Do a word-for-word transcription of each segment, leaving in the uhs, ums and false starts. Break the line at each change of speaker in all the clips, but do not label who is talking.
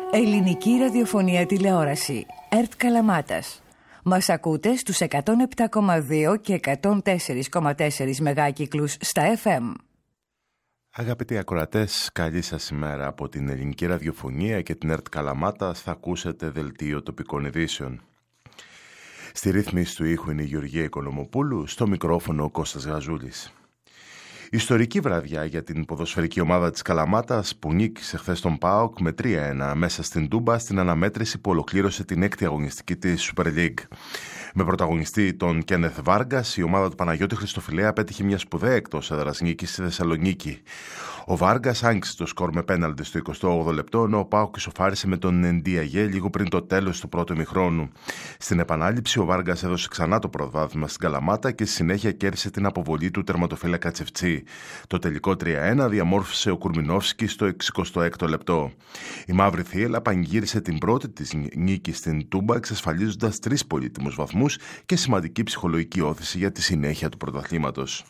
Ελληνική ραδιοφωνία τηλεόραση. ΕΡΤ Καλαμάτας. Μας ακούτε στους εκατόν επτά κόμμα δύο και εκατόν τέσσερα κόμμα τέσσερα μεγάκυκλους στα εφ εμ.
Αγαπητοί ακροατές, καλή σας ημέρα από την Ελληνική Ραδιοφωνία και την ΕΡΤ Καλαμάτας. Θα ακούσετε δελτίο τοπικών ειδήσεων. Στη ρύθμιση του ήχου είναι η Γεωργία Οικονομοπούλου, στο μικρόφωνο ο Κώστας Γαζούλης. Ιστορική βραδιά για την ποδοσφαιρική ομάδα της Καλαμάτας που νίκησε χθες τον ΠΑΟΚ με τρία ένα μέσα στην Τούμπα στην αναμέτρηση που ολοκλήρωσε την έκτη αγωνιστική της Super League. Με πρωταγωνιστή τον Κένεθ Βάργκας, η ομάδα του Παναγιώτη Χριστοφιλέα πέτυχε μια σπουδαία εκτός έδρας νίκη στη Θεσσαλονίκη. Ο Βάργκας άγγιξε το σκορ με πέναλτι στο εικοστό όγδοο λεπτό, ενώ ο ΠΑΟΚ ισοφάρισε με τον Ντιαγέ λίγο πριν το τέλος του πρώτου ημιχρόνου. Στην επανάληψη, ο Βάργκας έδωσε ξανά το προβάδισμα στην Καλαμάτα και στη συνέχεια κέρδισε την αποβολή του τερματοφύλακα Τσεφτσί. Το τελικό τρία ένα διαμόρφωσε ο Κουρμινόφσκι στο εξηκοστό έκτο λεπτό. Η Μαύρη Θύελλα πανηγύρισε την πρώτη της νίκη στην Τούμπα, εξασφαλίζοντας τρεις πολύτιμους βαθμούς και σημαντική ψυχολογική όθηση για τη συνέχεια του πρωταθλήματος.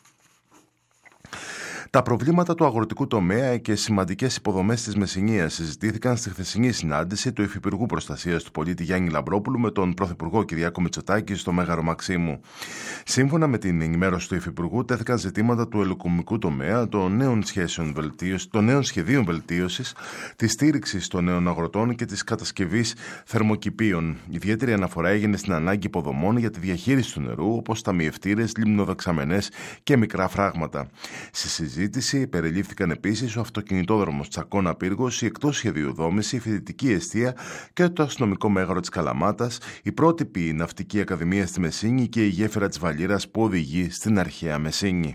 Τα προβλήματα του αγροτικού τομέα και σημαντικές υποδομές της Μεσσηνίας συζητήθηκαν στη χθεσινή συνάντηση του Υφυπουργού Προστασίας του Πολίτη Γιάννη Λαμπρόπουλου με τον Πρωθυπουργό Κυριάκο Μητσοτάκη στο Μέγαρο Μαξίμου. Σύμφωνα με την ενημέρωση του Υφυπουργού, τέθηκαν ζητήματα του ελοκομικού τομέα, των νέων, των νέων σχεδίων βελτίωσης, της στήριξης των νέων αγροτών και της κατασκευής θερμοκηπίων. Ιδιαίτερη αναφορά έγινε στην ανάγκη υποδομών για τη διαχείριση του νερού, όπως ταμιευτήρες, λιμνοδεξαμενές και μικρά φράγματα. Στη συζήτηση περιλήφθηκαν επίσης ο αυτοκινητόδρομος Τσακώνα Πύργος, η εκτός σχεδίου δόμηση, η φοιτητική εστία και το αστυνομικό μέγαρο της Καλαμάτας, η πρότυπη ναυτική ακαδημία στη Μεσίνη και η γέφυρα της Βαλήρας που οδηγεί στην αρχαία Μεσίνη.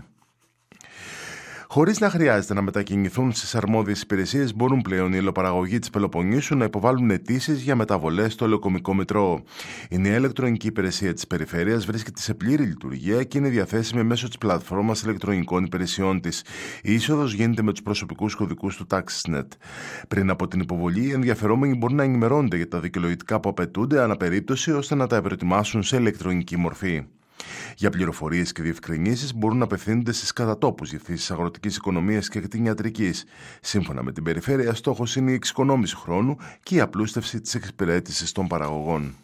Χωρίς να χρειάζεται να μετακινηθούν στις αρμόδιες υπηρεσίες, μπορούν πλέον οι υλοπαραγωγοί της Πελοποννήσου να υποβάλουν αιτήσεις για μεταβολές στο Ελαιοκομικό Μητρό. Η νέα ηλεκτρονική υπηρεσία της περιφέρειας βρίσκεται σε πλήρη λειτουργία και είναι διαθέσιμη μέσω της πλατφόρμας ηλεκτρονικών υπηρεσιών της. Η είσοδος γίνεται με τους προσωπικούς κωδικούς του TaxNet. Πριν από την υποβολή, οι ενδιαφερόμενοι μπορούν να ενημερώνονται για τα δικαιολογητικά που απαιτούνται ανά περίπτωση, ώστε να τα προετοιμάσουν σε ηλεκτρονική μορφή. Για πληροφορίες και διευκρινήσεις μπορούν να απευθύνονται στις κατατόπους διευθύνσεις αγροτικής οικονομίας και κτηνιατρικής. Σύμφωνα με την περιφέρεια, στόχος είναι η εξοικονόμηση χρόνου και η απλούστευση της εξυπηρέτησης των παραγωγών.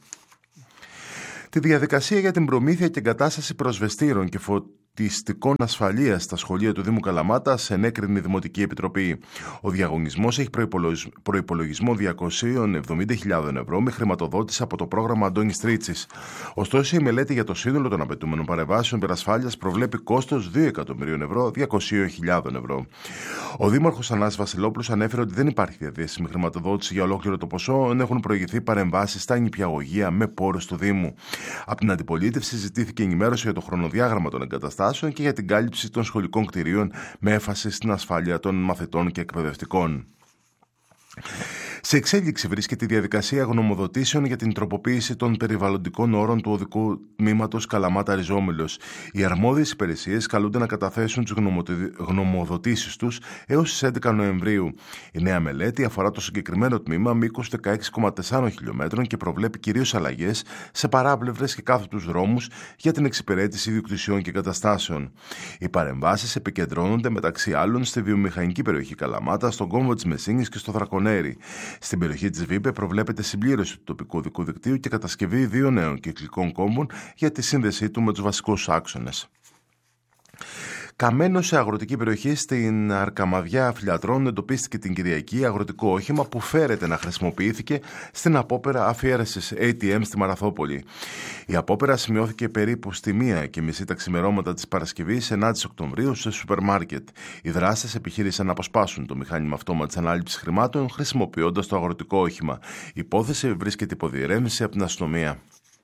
Τη διαδικασία για την προμήθεια και εγκατάσταση προσβεστήρων και φωτιστικών ασφαλείας στα σχολεία του Δήμου Καλαμάτας ενέκρινε η Δημοτική Επιτροπή. Ο διαγωνισμός έχει προϋπολογισμό διακόσιες εβδομήντα χιλιάδες ευρώ με χρηματοδότηση από το πρόγραμμα Αντώνης Τρίτσης. Ωστόσο, η μελέτη για το σύνολο των απαιτούμενων παρεμβάσεων υπερασφάλειας προβλέπει κόστος δύο εκατομμυρίων ευρώ, διακόσιες χιλιάδες ευρώ. Ο Δήμαρχος Ανάσης Βασιλόπουλος ανέφερε ότι δεν υπάρχει διαθέσιμη χρηματοδότηση για ολόκληρο το ποσό, ενώ έχουν προηγηθεί παρεμβάσεις στα νηπιαγωγεία με πόρους του Δήμου. Από την αντιπολίτευση ζητήθηκε ενημέρωση για το χρονοδιάγραμμα των εγκαταστάσεων και για την κάλυψη των σχολικών κτηρίων με έμφαση στην ασφάλεια των μαθητών και εκπαιδευτικών. Σε εξέλιξη βρίσκεται η διαδικασία γνωμοδοτήσεων για την τροποποίηση των περιβαλλοντικών όρων του οδικού τμήματος Καλαμάτα Ριζόμυλος. Οι αρμόδιες υπηρεσίες καλούνται να καταθέσουν τις γνωμοδοτήσεις τους έως τις έντεκα Νοεμβρίου. Η νέα μελέτη αφορά το συγκεκριμένο τμήμα μήκους δεκαέξι κόμμα τέσσερα χιλιόμετρων και προβλέπει κυρίως αλλαγές σε παράπλευρες και κάθετους δρόμους για την εξυπηρέτηση ιδιοκτησιών και εγκαταστάσεων. Οι παρεμβάσεις επικεντρώνονται μεταξύ άλλων στη βιομηχανική περιοχή Καλαμάτα, στον κόμβο της Μεσίνης και στο Θρακονέρι. Στην περιοχή της Βίπε προβλέπεται συμπλήρωση του τοπικού οδικού δικτύου και κατασκευή δύο νέων κυκλικών κόμβων για τη σύνδεσή του με τους βασικούς άξονες. Καμένο σε αγροτική περιοχή στην Αρκαμαδιά Φιλιατρών εντοπίστηκε την Κυριακή αγροτικό όχημα που φέρεται να χρησιμοποιήθηκε στην απόπερα αφιέρεσης έι τι εμ στη Μαραθόπολη. Η απόπερα σημειώθηκε περίπου στη μία και μισή τα ξημερώματα της Παρασκευής ενάτη Οκτωβρίου σε σούπερ μάρκετ. Οι δράστες επιχείρησαν να αποσπάσουν το μηχάνημα αυτόματης ανάληψης χρημάτων χρησιμοποιώντας το αγροτικό όχημα. Η υπόθεση βρίσκεται υπό διερεύνηση από την αστυνομία.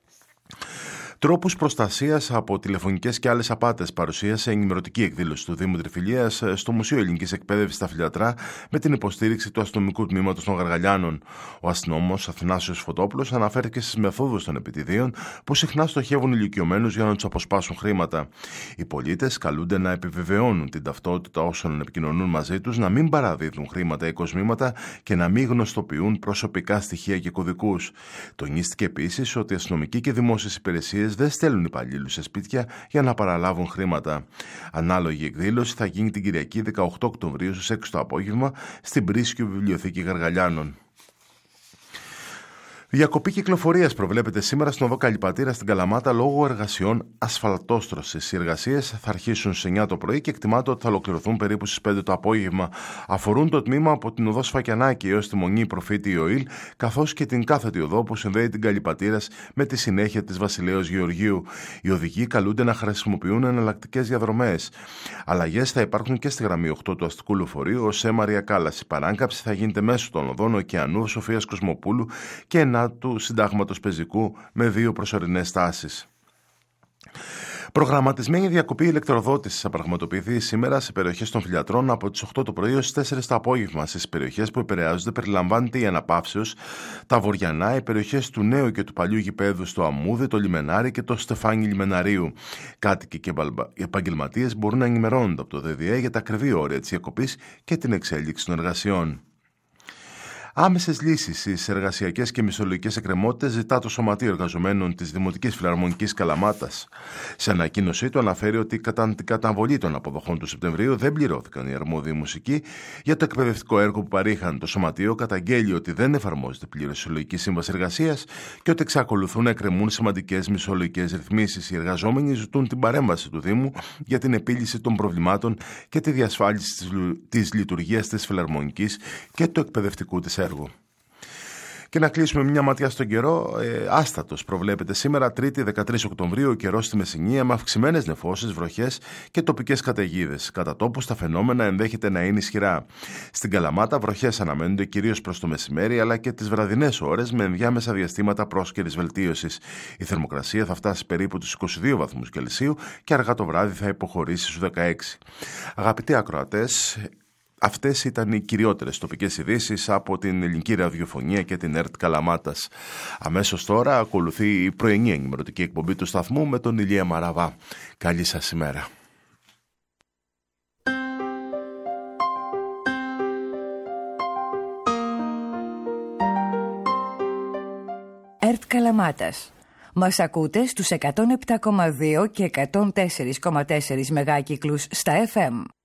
Τρόπους προστασίας από τηλεφωνικές και άλλες απάτες παρουσίασε ενημερωτική εκδήλωση του Δήμου Τριφυλίας στο Μουσείο Ελληνικής Εκπαίδευσης στα Φιλιατρά με την υποστήριξη του αστυνομικού τμήματος των Γαργαλιάνων. Ο αστυνόμος Αθηνάσιος Φωτόπουλος αναφέρθηκε στις μεθόδους των επιτιδίων που συχνά στοχεύουν ηλικιωμένους για να τους αποσπάσουν χρήματα. Οι πολίτες καλούνται να επιβεβαιώνουν την ταυτότητα όσων επικοινωνούν μαζί τους, να μην παραδίδουν χρήματα ή κοσμήματα και να μην γνωστοποιούν προσωπικά στοιχεία και κωδικούς. Τονίστηκε επίσης ότι αστυνομικοί και δημόσιες υπηρεσίες δεν στέλνουν υπαλλήλους σε σπίτια για να παραλάβουν χρήματα. Ανάλογη εκδήλωση θα γίνει την Κυριακή δεκαοκτώ Οκτωβρίου στις έξι το απόγευμα στην Πρίσιο Βιβλιοθήκη Γαργαλιάνων. Διακοπή κυκλοφορίας προβλέπεται σήμερα στην οδό Καλυπατήρα στην Καλαμάτα λόγω εργασιών ασφαλτόστρωσης. Οι εργασίες θα αρχίσουν στις εννιά το πρωί και εκτιμάται ότι θα ολοκληρωθούν περίπου στις πέντε το απόγευμα. Αφορούν το τμήμα από την οδό Σφακιανάκη έως τη Μονή Προφήτη Ιωήλ, καθώς και την κάθετη οδό που συνδέει την Καλυπατήρας με τη συνέχεια της Βασιλέως Γεωργίου. Οι οδηγοί καλούνται να χρησιμοποιούν εναλλακτικές διαδρομές. Αλλαγές θα υπάρχουν και στη γραμμή οκτώ του αστικού λεωφορείου ως Μαρία Κάλλας. Η παράκαμψη θα γίνεται μέσω των οδών Ωκεανού, Σοφίας Κοσμοπούλου και του Συντάγματος Πεζικού με δύο προσωρινές στάσεις. Προγραμματισμένη διακοπή ηλεκτροδότησης θα πραγματοποιηθεί σήμερα σε περιοχές των Φιλιατρών από τις οκτώ το πρωί έως τις τέσσερις το απόγευμα. Στις περιοχές που επηρεάζονται περιλαμβάνεται η Αναπαύσεως, τα Βοριανά, οι περιοχές του νέου και του παλιού γηπέδου στο Αμμούδι, το Λιμενάρι και το Στεφάνι Λιμεναρίου. Κάτοικοι και επαγγελματίες μπορούν να ενημερώνονται από το ΔΔΕ για τα ακριβή όρια της διακοπής και την εξέλιξη των εργασιών. Άμεσες λύσεις στις εργασιακές και μισθολογικές εκκρεμότητες ζητά το Σωματείο Εργαζομένων της Δημοτικής Φιλαρμονικής Καλαμάτας. Σε ανακοίνωσή του αναφέρει ότι κατά την καταβολή των αποδοχών του Σεπτεμβρίου δεν πληρώθηκαν οι αρμόδιοι μουσικοί για το εκπαιδευτικό έργο που παρήχαν. Το Σωματείο καταγγέλει ότι δεν εφαρμόζεται πλήρως η Συλλογική Σύμβαση Εργασίας και ότι εξακολουθούν να εκκρεμούν σημαντικές μισθολογικές ρυθμίσεις. Οι εργαζόμενοι ζητούν την παρέμβαση του Δήμου για την επίλυση των προβλημάτων και τη διασφάλιση της λειτουργίας της Φιλαρμονικής και του εκπαιδευτικού της έργου. Και να κλείσουμε μια ματιά στον καιρό. Ε, άστατος προβλέπεται σήμερα, Τρίτη δεκατρείς Οκτωβρίου, ο καιρός στη Μεσσηνία με αυξημένες νεφώσεις, βροχές και τοπικές καταιγίδες. Κατά τόπους τα φαινόμενα ενδέχεται να είναι ισχυρά. Στην Καλαμάτα βροχές αναμένονται κυρίως προς το μεσημέρι, αλλά και τις βραδινές ώρες με ενδιάμεσα διαστήματα πρόσκαιρης βελτίωσης. Η θερμοκρασία θα φτάσει περίπου τους είκοσι δύο βαθμούς Κελσίου και αργά το βράδυ θα υποχωρήσει στους δεκαέξι. Αγαπητοί ακροατές, αυτές ήταν οι κυριότερες τοπικές ειδήσεις από την ελληνική ραδιοφωνία και την ΕΡΤ Καλαμάτας. Αμέσως τώρα ακολουθεί η πρωινή ενημερωτική εκπομπή του σταθμού με τον Ηλία Μαραβά. Καλή σας ημέρα.
ΕΡΤ Καλαμάτας. Μας ακούτε στους εκατόν επτά κόμμα δύο και εκατόν τέσσερα κόμμα τέσσερα μεγάκυκλους στα εφ εμ.